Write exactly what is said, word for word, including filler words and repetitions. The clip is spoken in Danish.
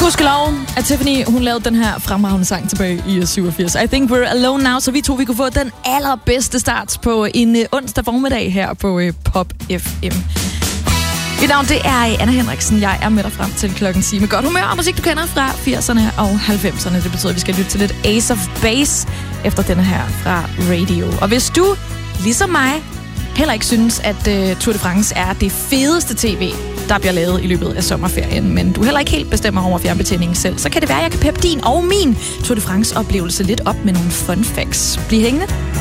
Gudskelov, at Tiffany, hun lavede den her fremragende sang tilbage i syvogfirs. I think we're alone now, så vi to vi kunne få den allerbedste start på en uh, onsdag formiddag her på uh, Pop F M. Mit navn, det er Anna Henriksen. Jeg er med dig frem til klokken ti med godt humør og musik, du kender fra firserne og halvfemserne. Det betyder, at vi skal lytte til lidt Ace of Base efter denne her fra Radio. Og hvis du, ligesom mig, heller ikke synes, at uh, Tour de France er det fedeste tv, der bliver lavet i løbet af sommerferien, men du heller ikke helt bestemmer over fjernbetjeningen selv, så kan det være, at jeg kan peppe din og min Tour de France-oplevelse lidt op med nogle fun facts. Bliv hængende.